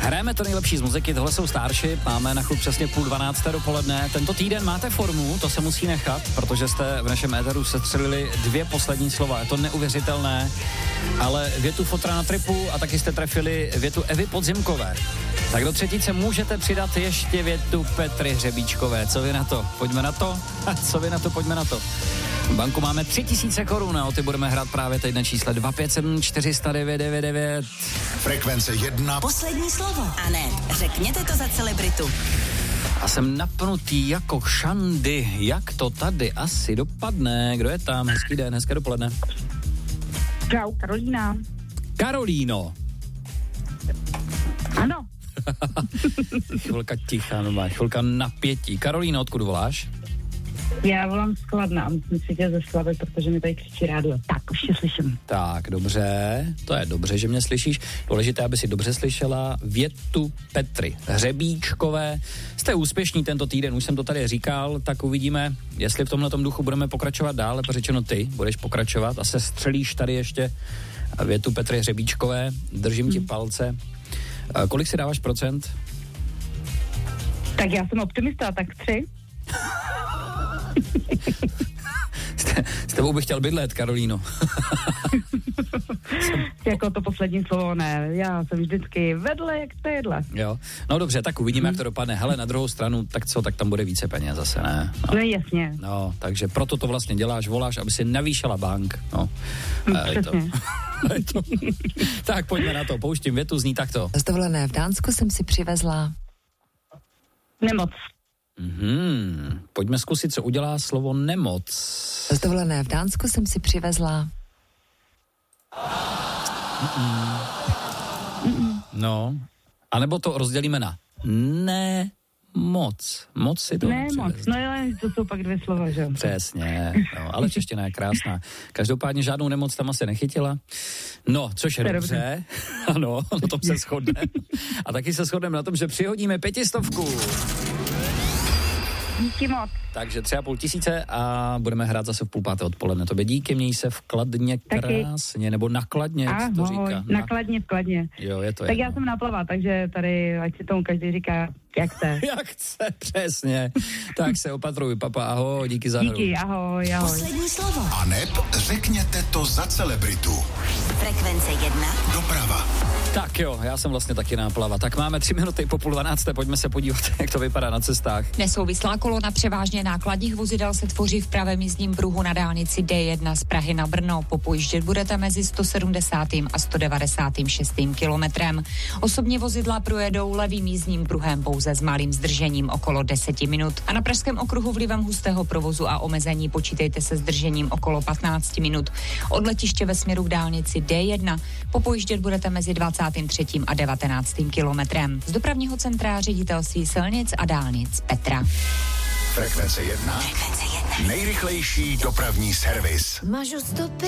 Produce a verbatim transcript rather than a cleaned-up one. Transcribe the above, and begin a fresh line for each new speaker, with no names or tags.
Hrajeme to nejlepší z muziky, tohle jsou Starship, máme na chlup přesně půl dvanácté dopoledne. Tento týden máte formu, to se musí nechat, protože jste v našem éteru setřelili dvě poslední slova, je to neuvěřitelné, ale větu Fotra na tripu a taky jste trefili větu Evy Podzimkové. Tak do třetice můžete přidat ještě větu Petry Hřebíčkové. Co vy na to? Pojďme na to? Co vy na to? Pojďme na to. V banku máme tři tisíce korun a o ty budeme hrát právě teď na čísle dva pět sedm čtyři nula devět devět devět.
Frekvence jedna.
Poslední slovo. A ne, řekněte to za celebritu.
A jsem napnutý jako šandy. Jak to tady asi dopadne? Kdo je tam? Hezký den, hezké dopoledne.
Čau, Karolína.
Karolíno.
Ano.
Chvilka ticha, no chvilka napětí. Karolíno, odkud voláš?
Já volám z Kladna, musím si tě zaslavit, protože mi tady křičí rádio. Tak, už tě slyším.
Tak, dobře, to je dobře, že mě slyšíš. Důležité, aby si dobře slyšela větu Petry Hřebíčkové. Jste úspěšní tento týden, už jsem to tady říkal, tak uvidíme, jestli v tomhletom duchu budeme pokračovat dál, lepo řečeno ty budeš pokračovat a se střelíš tady ještě větu Petry Hřebíčkové. Držím ti palce. A kolik si dáváš procent?
Tak já jsem optimista, tak tři.
S tebou bych chtěl bydlet, Karolíno.
Jako to poslední slovo ne, já jsem vždycky vedle jak to jedle.
Jo, no dobře, tak uvidíme, hmm. jak to dopadne. Hele, na druhou stranu, tak co, tak tam bude více peněz zase, ne? No,
no jasně.
No, takže proto to vlastně děláš, voláš, aby si navýšila bank, no.
Přesně.
To. to. Tak pojďme na to, pouštím větu, zní takto.
Z dovolené v Dánsku jsem si přivezla...
Nemoc.
Hmm, pojďme zkusit, co udělá slovo nemoc.
Z dovolené v Dánsku jsem si přivezla...
Mm-mm. Mm-mm. No, anebo to rozdělíme na ne moc. Moc si to
Ne moc, no jo, to jsou pak dvě slova, že?
Přesně, no, ale čeština je krásná. Každopádně žádnou nemoc tam asi nechytila. No, což je
to
dobře. Ano, na tom se shodneme. A taky se shodneme na tom, že přihodíme pětistovku.
Díky moc.
Takže tři a půl tisíce a budeme hrát zase v půl páté odpoledne. Tobě díky, měj se v Kladně krásně, nebo nakladně, jak se to říká.
Nakladně, v Kladně.
Jo, je to
Tak
jedno.
já jsem naplava, takže tady, ať si tomu každý říká, jak chce.
Jak chce, přesně. Tak se opatruj, papa, ahoj, díky za hru.
Díky, ahoj, ahoj.
Poslední slovo.
A neb řekněte to za celebritu.
Frekvence jedna.
Doprava.
Tak jo, já jsem vlastně taky náplava. Tak máme tři minuty po půl dvanácté, pojďme se podívat, jak to vypadá na cestách.
Nesouvislá kolona převážně nákladních vozidel se tvoří v pravém jízdním pruhu na dálnici D jedna z Prahy na Brno. Popojíždět budete mezi sto sedmdesátým a sto devadesátým šestým kilometrem. Osobní vozidla projedou levým jízdním pruhem pouze s malým zdržením okolo deseti minut. A na pražském okruhu vlivem hustého provozu a omezení počítejte se zdržením okolo patnáct minut. Od letiště ve směru k dálnici D jedna popojíždět budete mezi dvacátým třetím a devatenáctým kilometrem. Z dopravního centra Ředitelství silnic a dálnic Petra.
Frekvence jedna.
Frekvence jedna.
Nejrychlejší dopravní servis.
Mažu stopy.